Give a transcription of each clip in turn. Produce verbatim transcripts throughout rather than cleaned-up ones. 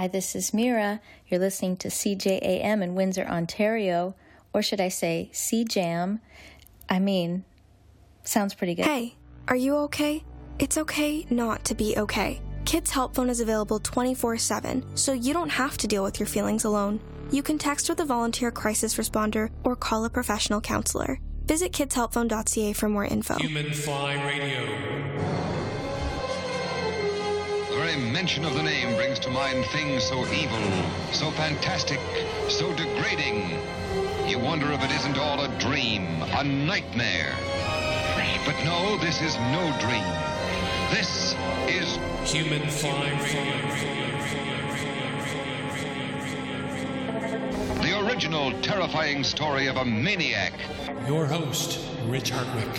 Hi, this is Mira. You're listening to C J A M in Windsor, Ontario. Or should I say C Jam? I mean, sounds pretty good. Hey, are you okay? It's okay not to be okay. Kids Help Phone is available twenty-four seven, so you don't have to deal with your feelings alone. You can text with a volunteer crisis responder or call a professional counselor. Visit kids help phone dot c a for more info. Human Fly Radio. The very mention of the name brings to mind things so evil, so fantastic, so degrading. You wonder if it isn't all a dream, a nightmare. But no, this is no dream. This is Human Fly Radio. The original terrifying story of a maniac. Your host, Rich Hartwick.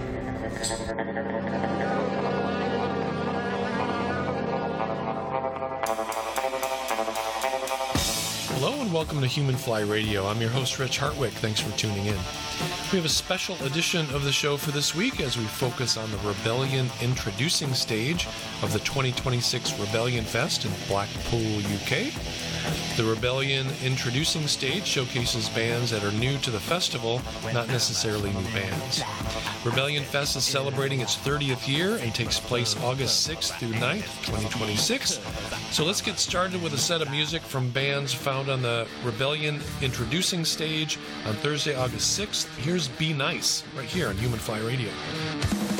Hello and welcome to Human Fly Radio. I'm your host, Rich Hartwick. Thanks for tuning in. We have a special edition of the show for this week as we focus on the Rebellion introducing stage of the twenty twenty-six Rebellion Fest in Blackpool, U K. The Rebellion introducing stage showcases bands that are new to the festival, not necessarily new bands. Rebellion Fest is celebrating its thirtieth year and takes place August sixth through ninth, twenty twenty-six. So let's get started with a set of music from bands found on the Rebellion introducing stage on Thursday, August sixth. Here's Be Nice, right here on Human Fly Radio.